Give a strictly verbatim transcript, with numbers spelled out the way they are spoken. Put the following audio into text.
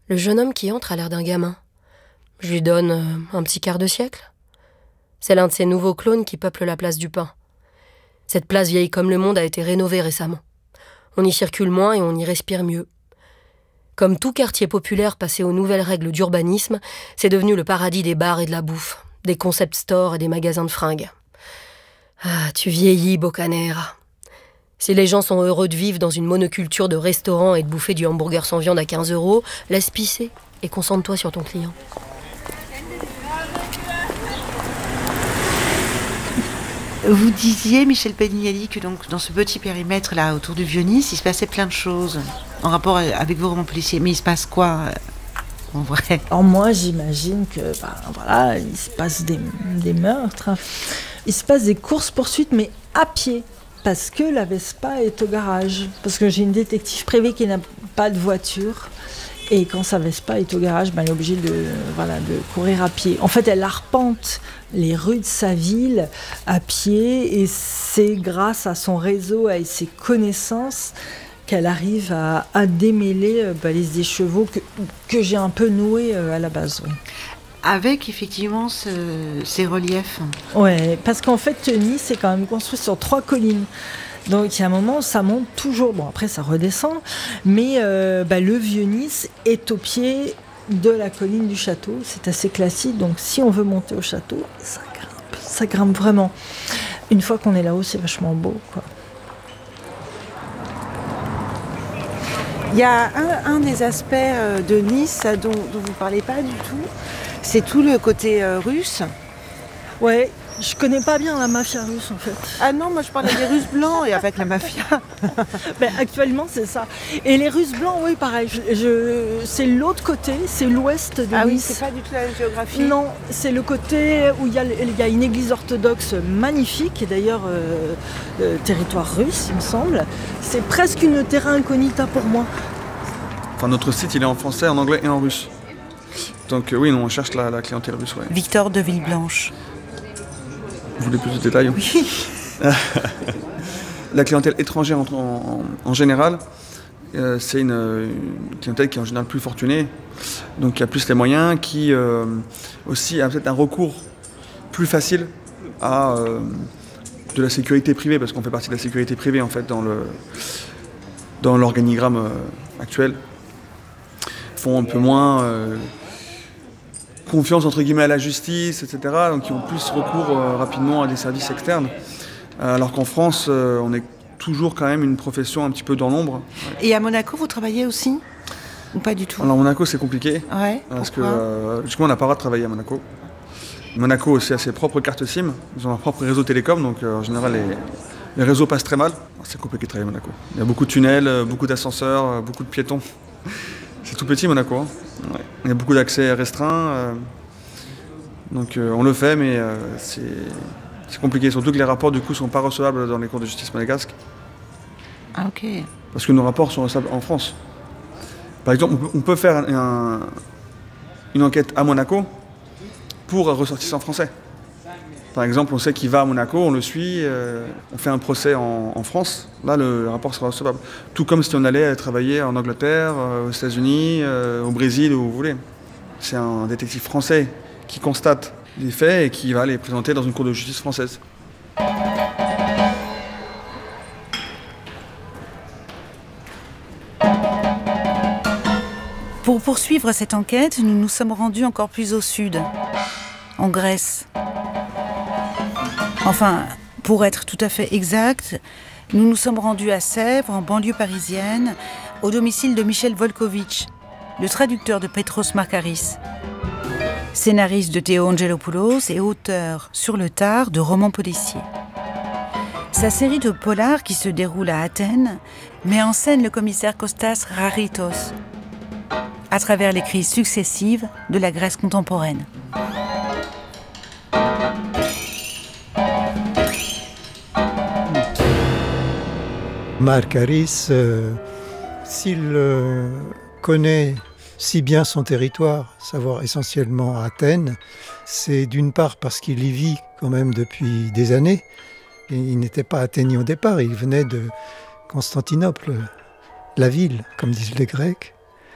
Le jeune homme qui entre a l'air d'un gamin. Je lui donne euh, un petit quart de siècle. C'est l'un de ces nouveaux clones qui peuplent la place du Pain. Cette place vieille comme le monde a été rénovée récemment. On y circule moins et on y respire mieux. Comme tout quartier populaire passé aux nouvelles règles d'urbanisme, c'est devenu le paradis des bars et de la bouffe, des concept stores et des magasins de fringues. Ah, tu vieillis, Bocanera. Si les gens sont heureux de vivre dans une monoculture de restaurants et de bouffer du hamburger sans viande à quinze euros, laisse pisser et concentre-toi sur ton client. Vous disiez, Michel Panignani, que donc, dans ce petit périmètre-là, autour du Vieux-Nice, il se passait plein de choses en rapport avec vos romans policiers. Mais il se passe quoi, en vrai ? Alors moi, j'imagine que, ben, voilà, il se passe des, des meurtres. Hein. Il se passe des courses-poursuites, mais à pied. Parce que la Vespa est au garage. Parce que j'ai une détective privée qui n'a pas de voiture. Et quand sa Vespa est au garage, ben, elle est obligée de, voilà, de courir à pied. En fait, elle arpente les rues de sa ville à pied. Et c'est grâce à son réseau et ses connaissances qu'elle arrive à, à démêler euh, ben, les écheveaux que, que j'ai un peu noués euh, à la base. Oui. Avec effectivement ce, ces reliefs. Ouais, parce qu'en fait, Nice est quand même construit sur trois collines. Donc il y a un moment, ça monte toujours. Bon, après, ça redescend. Mais euh, bah, le Vieux-Nice est au pied de la colline du château. C'est assez classique. Donc si on veut monter au château, ça grimpe. Ça grimpe vraiment. Une fois qu'on est là-haut, c'est vachement beau, quoi. Il y a un, un des aspects de Nice dont, dont vous ne parlez pas du tout. C'est tout le côté euh, russe. Ouais, je connais pas bien la mafia russe en fait. Ah non, moi je parlais des Russes blancs et avec la mafia. Ben, actuellement c'est ça. Et les Russes blancs, oui pareil. Je, je, c'est l'autre côté, c'est l'ouest de ah Nice. Oui, c'est pas du tout la même géographie. Non, c'est le côté où il y a, il y a une église orthodoxe magnifique, et d'ailleurs euh, euh, territoire russe il me semble. C'est presque une terra incognita pour moi. Enfin notre site il est en français, en anglais et en russe. Donc euh, oui, non, on cherche la, la clientèle russe. Ouais. Victor de Villeblanche. Vous voulez plus de détails ? Oui. La clientèle étrangère en, en, en général, euh, c'est une, une clientèle qui est en général plus fortunée, donc qui a plus les moyens, qui euh, aussi a peut-être un recours plus facile à euh, de la sécurité privée, parce qu'on fait partie de la sécurité privée en fait dans, le, dans l'organigramme euh, actuel. Ils font un peu moins... Euh, confiance entre guillemets à la justice, et cetera. Donc ils ont plus recours euh, rapidement à des services externes. Euh, alors qu'en France, euh, on est toujours quand même une profession un petit peu dans l'ombre. Et à Monaco, vous travaillez aussi ? Ou pas du tout ? Alors Monaco, c'est compliqué. Ouais, parce que euh, justement, on n'a pas le droit de travailler à Monaco. Monaco aussi a ses propres cartes SIM. Ils ont leur propre réseau télécom, donc euh, en général, les, les réseaux passent très mal. C'est compliqué de travailler à Monaco. Il y a beaucoup de tunnels, beaucoup d'ascenseurs, beaucoup de piétons. C'est tout petit Monaco. Hein. Ouais. Il y a beaucoup d'accès restreints. Euh, donc euh, on le fait, mais euh, c'est, c'est compliqué. Surtout que les rapports du coup sont pas recevables dans les cours de justice monégasques. Ah ok. Parce que nos rapports sont recevables en France. Par exemple, on peut, on peut faire un, un, une enquête à Monaco pour un ressortissant français. Par exemple, on sait qu'il va à Monaco, on le suit, euh, on fait un procès en, en France. Là, le, le rapport sera recevable. Tout comme si on allait travailler en Angleterre, euh, aux États-Unis, euh, au Brésil, où vous voulez. C'est un détective français qui constate les faits et qui va les présenter dans une cour de justice française. Pour poursuivre cette enquête, nous nous sommes rendus encore plus au sud, en Grèce. Enfin, pour être tout à fait exact, nous nous sommes rendus à Sèvres, en banlieue parisienne, au domicile de Michel Volkovitch, le traducteur de Petros Markaris, scénariste de Théo Angelopoulos et auteur sur le tard de romans policiers. Sa série de polars qui se déroule à Athènes met en scène le commissaire Kostas Raritos à travers les crises successives de la Grèce contemporaine. Markaris, euh, s'il euh, connaît si bien son territoire, savoir essentiellement Athènes, c'est d'une part parce qu'il y vit quand même depuis des années. Et il n'était pas athénien au départ, il venait de Constantinople, la ville, comme disent les Grecs.